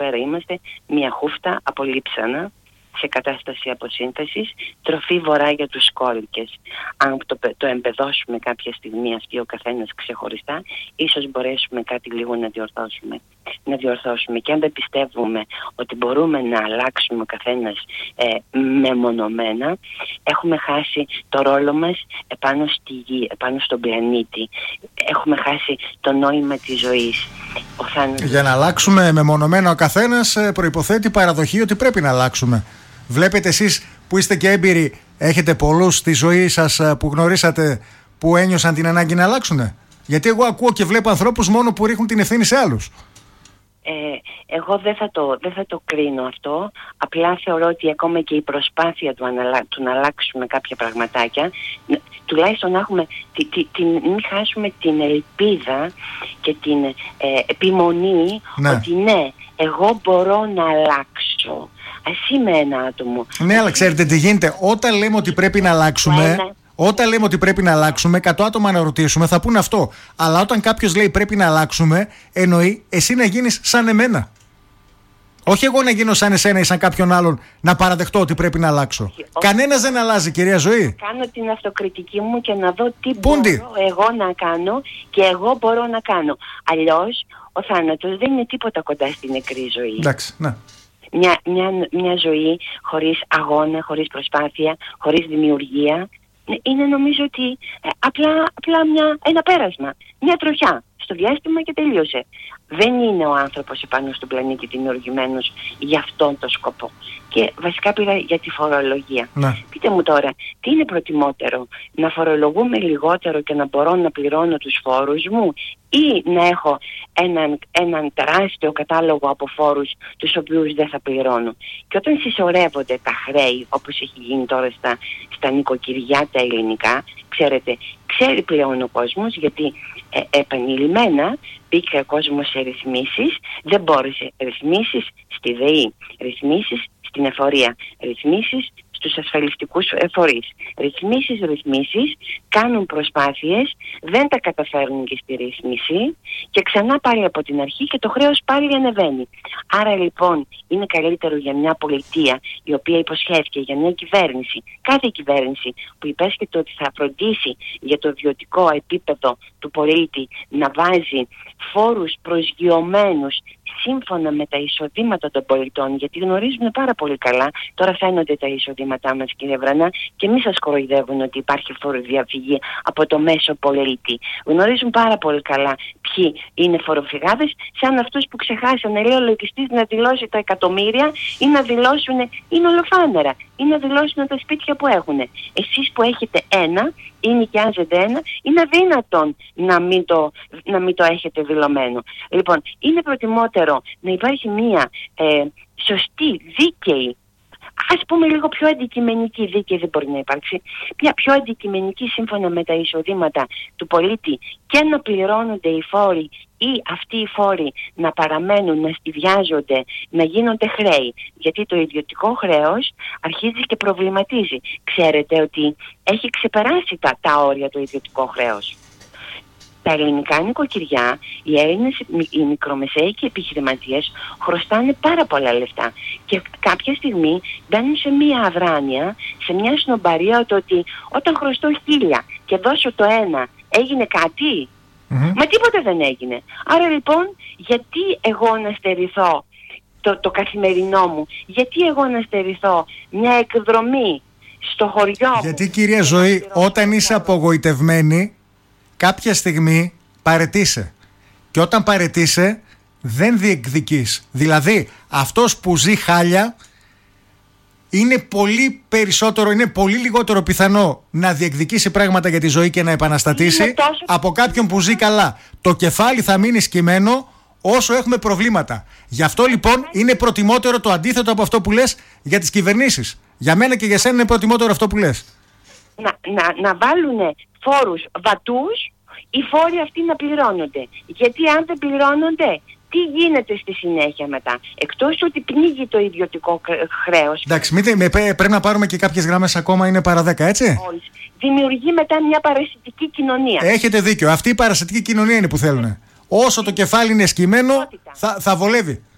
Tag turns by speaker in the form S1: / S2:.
S1: πέρα είμαστε μια χούφτα από λείψανα σε κατάσταση αποσύνθεσης, τροφή βορρά για τους κόλικες. Αν το εμπεδώσουμε κάποια στιγμή αυτή ο καθένας ξεχωριστά, ίσως μπορέσουμε κάτι λίγο να διορθώσουμε. Και αν δεν πιστεύουμε ότι μπορούμε να αλλάξουμε ο καθένας μεμονωμένα, έχουμε χάσει το ρόλο μας επάνω στη γη, επάνω στον πλανήτη. Έχουμε χάσει το νόημα της ζωής.
S2: Για να αλλάξουμε μεμονωμένα ο καθένας προϋποθέτει παραδοχή ότι πρέπει να αλλάξουμε. Βλέπετε εσείς που είστε και έμπειροι, έχετε πολλούς στη ζωή σας που γνωρίσατε που ένιωσαν την ανάγκη να αλλάξουνε? Γιατί εγώ ακούω και βλέπω ανθρώπους μόνο που ρίχνουν την ευθύνη σε άλλους.
S1: Εγώ δεν θα το κρίνω αυτό. Απλά θεωρώ ότι ακόμα και η προσπάθεια του να αλλάξουμε κάποια πραγματάκια, τουλάχιστον να έχουμε μην χάσουμε την ελπίδα και την επιμονή, ότι ναι, εγώ μπορώ να αλλάξω. Ας είμαι ένα άτομο.
S2: Ναι, αλλά ξέρετε τι γίνεται? Όταν λέμε ότι πρέπει να αλλάξουμε, όταν λέμε ότι πρέπει να αλλάξουμε, 100 άτομα να ρωτήσουμε θα πούνε αυτό. Αλλά όταν κάποιος λέει πρέπει να αλλάξουμε, εννοεί εσύ να γίνεις σαν εμένα. Όχι εγώ να γίνω σαν εσένα ή σαν κάποιον άλλον να παραδεχτώ ότι πρέπει να αλλάξω. Κανένας δεν αλλάζει, κυρία Ζωή.
S1: Κάνω την αυτοκριτική μου και να δω τι μπορώ εγώ να κάνω και εγώ μπορώ να κάνω. Αλλιώς ο θάνατος δεν είναι τίποτα κοντά στην νεκρή ζωή.
S2: Εντάξει, ναι.
S1: Μια ζωή χωρίς αγώνα, χωρίς προσπάθεια, χωρίς δημιουργία, είναι νομίζω ότι απλά ένα πέρασμα, μια τροχιά στο διάστημα και τελείωσε. Δεν είναι ο άνθρωπος επάνω στον πλανήτη δημιουργημένος για αυτόν τον σκοπό. Και βασικά πήγα για τη φορολογία.
S2: Ναι.
S1: Πείτε μου τώρα, τι είναι προτιμότερο, να φορολογούμε λιγότερο και να μπορώ να πληρώνω τους φόρους μου, ή να έχω έναν τεράστιο κατάλογο από φόρους τους οποίους δεν θα πληρώνω? Και όταν συσσωρεύονται τα χρέη, όπως έχει γίνει τώρα στα νοικοκυριά τα ελληνικά, ξέρει πλέον ο κόσμος, γιατί επανειλημμένα μπήκε ο κόσμος σε ρυθμίσεις, δεν μπόρεσε. Ρυθμίσεις στη ΔΕΗ, ρυθμίσεις στην εφορία, ρυθμίσεις στους ασφαλιστικούς φορείς. Ρυθμίσεις, κάνουν προσπάθειες, δεν τα καταφέρνουν και στη ρύθμιση και ξανά πάλι από την αρχή και το χρέος πάλι ανεβαίνει. Άρα λοιπόν είναι καλύτερο για μια πολιτεία η οποία υποσχέθηκε, για μια κυβέρνηση, κάθε κυβέρνηση που υπέσχεται ότι θα φροντίσει για το βιωτικό επίπεδο του πολίτη, να βάζει φόρους προσγειωμένους σύμφωνα με τα εισοδήματα των πολιτών, γιατί γνωρίζουν πάρα πολύ καλά, τώρα φαίνονται τα εισοδήματά μας, κύριε Βρανά, και μη σας κοροϊδεύουν ότι υπάρχει φοροδιαφυγή από το μέσο πολίτη. Γνωρίζουν πάρα πολύ καλά ποιοι είναι φοροφυγάδες, σαν αυτούς που ξεχάσανε, λέει ο λογιστής, να δηλώσει τα εκατομμύρια ή να δηλώσουν, είναι ολοφάνερα, ή να δηλώσουν τα σπίτια που έχουν. Εσείς που έχετε ένα ή νοικιάζετε ένα, είναι αδύνατον να μην το έχετε δηλωμένο. Λοιπόν, είναι προτιμότερο να υπάρχει μία σωστή, δίκαιη, ας πούμε λίγο πιο αντικειμενική, δίκαιη δεν μπορεί να υπάρξει, μια πιο αντικειμενική σύμφωνα με τα εισοδήματα του πολίτη, και να πληρώνονται οι φόροι ή αυτοί οι φόροι να παραμένουν, να στιβιάζονται, να γίνονται χρέη. Γιατί το ιδιωτικό χρέος αρχίζει και προβληματίζει. Ξέρετε ότι έχει ξεπεράσει τα όρια το ιδιωτικό χρέος. Τα ελληνικά νοικοκυριά, οι Έλληνες, οι μικρομεσαίοι και οι επιχειρηματίες χρωστάνε πάρα πολλά λεφτά. Και κάποια στιγμή μπαίνουν σε μία αδράνεια, σε μια σνομπαρία, ότι όταν χρωστώ 1.000 και δώσω το ένα, έγινε κάτι? Μα τίποτα δεν έγινε. Άρα λοιπόν, γιατί εγώ να στερηθώ το καθημερινό μου? Γιατί εγώ να στερηθώ μια εκδρομή στο χωριό μου?
S2: Γιατί, κυρία Ζωή, όταν είσαι απογοητευμένη, κάποια στιγμή παραιτείσαι. Και όταν παραιτείσαι, δεν διεκδικείς. Δηλαδή, αυτός που ζει χάλια είναι πολύ περισσότερο, είναι πολύ λιγότερο πιθανό να διεκδικήσει πράγματα για τη ζωή και να επαναστατήσει από κάποιον που ζει καλά. Το κεφάλι θα μείνει σκυμμένο όσο έχουμε προβλήματα. Γι' αυτό λοιπόν είναι προτιμότερο το αντίθετο από αυτό που λες για τις κυβερνήσεις. Για μένα και για σένα είναι προτιμότερο αυτό που λες.
S1: Να βάλουν φόρους βατούς, οι φόροι αυτοί να πληρώνονται. Γιατί αν δεν πληρώνονται, τι γίνεται στη συνέχεια μετά? Εκτός ότι πνίγει το ιδιωτικό χρέος.
S2: Εντάξει, πρέπει να πάρουμε και κάποιες γραμμές ακόμα, είναι παρά 10, έτσι?
S1: Δημιουργεί μετά μια παρασιτική κοινωνία.
S2: Έχετε δίκιο, αυτή η παρασιτική κοινωνία είναι που θέλουν. Όσο το κεφάλι είναι σκυμμένο, θα βολεύει.